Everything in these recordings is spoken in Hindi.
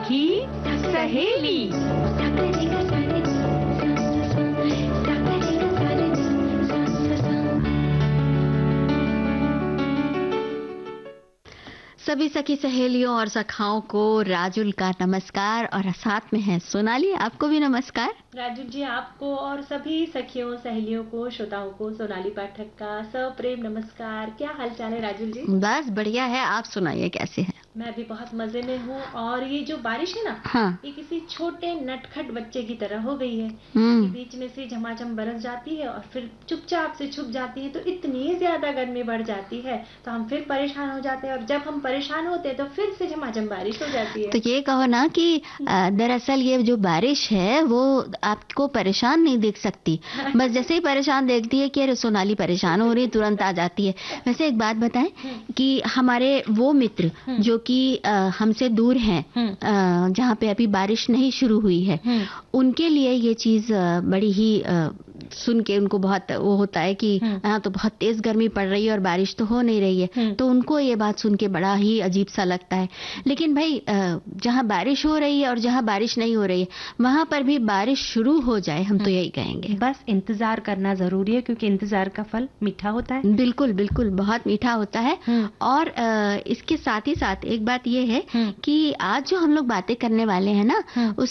सखी सहेली। सभी सखी सहेलियों और सखाओं को राजुल का नमस्कार और साथ में है सोनाली, आपको भी नमस्कार। राजुल जी, आपको और सभी सखियों सहेलियों को श्रोताओं को सोनाली पाठक का सप्रेम नमस्कार। क्या हाल चाल है राजुल जी? बस बढ़िया है, आप सुनाइए कैसे हैं? मैं भी बहुत मजे में हूँ। और ये जो बारिश है ना, हाँ। ये किसी छोटे नटखट बच्चे की तरह हो गई है कि बीच में से झमाझम बरस जाती है और फिर चुपचाप से छुप जाती है, तो इतनी ज्यादा गर्मी बढ़ जाती है तो हम फिर परेशान हो जाते हैं, और जब हम परेशान होते हैं तो फिर से झमाझम बारिश हो जाती है। तो ये कहो ना कि दरअसल ये जो बारिश है वो आपको परेशान नहीं देख सकती, बस जैसे ही परेशान देखती है कि अरे सोनाली परेशान हो रही, तुरंत आ जाती है। वैसे एक बात बताएं कि हमारे वो मित्र जो कि हमसे दूर हैं, जहाँ पे अभी बारिश नहीं शुरू हुई है, उनके लिए ये चीज बड़ी ही सुन के उनको बहुत वो होता है कि यहाँ तो बहुत तेज गर्मी पड़ रही है और बारिश तो हो नहीं रही है, तो उनको ये बात सुन के बड़ा ही अजीब सा लगता है। लेकिन भाई जहाँ बारिश हो रही है और जहाँ बारिश नहीं हो रही है वहां पर भी बारिश शुरू हो जाए, हम तो यही कहेंगे। बस इंतजार करना जरूरी है, क्योंकि इंतजार का फल मीठा होता है। बिल्कुल बिल्कुल, बहुत मीठा होता है। और इसके साथ ही साथ एक बात ये है कि आज जो हम लोग बातें करने वाले हैं ना,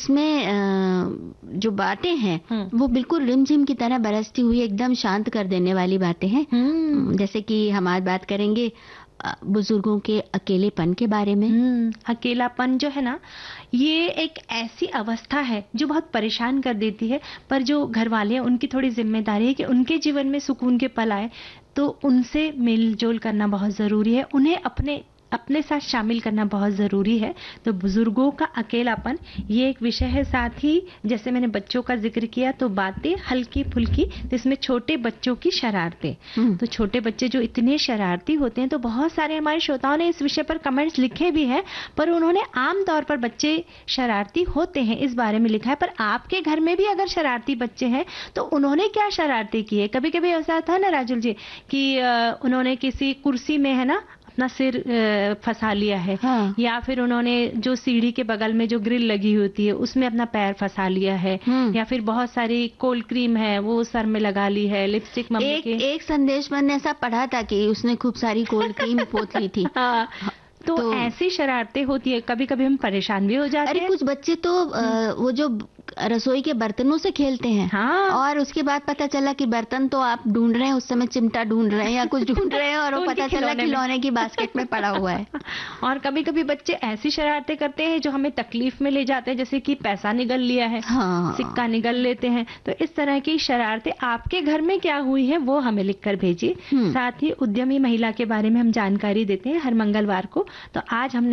उसमें जो बातें हैं वो बिल्कुल रिमझिम की तरह बरसती हुई एकदम शांत कर देने वाली बातें हैं। जैसे कि हम आज बात करेंगे बुजुर्गों के अकेलेपन के बारे में। अकेलापन जो है ना, ये एक ऐसी अवस्था है जो बहुत परेशान कर देती है, पर जो घर वाले हैं उनकी थोड़ी जिम्मेदारी है कि उनके जीवन में सुकून के पल आए, तो उनसे मेलजोल करना बहुत जरूरी है, उन्हें अपने साथ शामिल करना बहुत ज़रूरी है। तो बुजुर्गों का अकेलापन ये एक विषय है। साथ ही जैसे मैंने बच्चों का जिक्र किया, तो बातें हल्की फुल्की, जिसमें छोटे बच्चों की शरारतें। तो छोटे बच्चे जो इतने शरारती होते हैं, तो बहुत सारे हमारे श्रोताओं ने इस विषय पर कमेंट्स लिखे भी हैं, पर उन्होंने आमतौर पर बच्चे शरारती होते हैं इस बारे में लिखा है। पर आपके घर में भी अगर शरारती बच्चे हैं तो उन्होंने क्या शरारती की है? कभी कभी ऐसा था ना राजुल जी कि उन्होंने किसी कुर्सी में है ना अपना सिर फंसा लिया है, या फिर उन्होंने जो सीढ़ी के बगल में जो ग्रिल लगी होती है उसमें अपना पैर फंसा लिया है, या फिर बहुत सारी कोल्ड क्रीम है वो सर में लगा ली है, लिपस्टिक मम्मी के। एक संदेश मैंने ऐसा पढ़ा था कि उसने खूब सारी कोल्ड क्रीम पोत ली थी। तो ऐसी शरारतें होती है, कभी कभी हम परेशान भी हो जाते हैं। अरे कुछ बच्चे तो वो जो रसोई के बर्तनों से खेलते हैं, और उसके बाद पता चला कि बर्तन तो आप ढूंढ रहे हैं, उस समय चिमटा ढूंढ रहे हैं या कुछ ढूंढ रहे हैं, और वो पता चला खिलौने की बास्केट में पड़ा हुआ है। और कभी कभी बच्चे ऐसी शरारतें करते हैं जो हमें तकलीफ में ले जाते हैं, जैसे कि पैसा निगल लिया है, सिक्का निगल लेते हैं। तो इस तरह की शरारतें आपके घर में क्या हुई है वो हमें लिखकर भेजिए। साथ ही उद्यमी महिला के बारे में हम जानकारी देते हैं हर मंगलवार को। तो आज हमने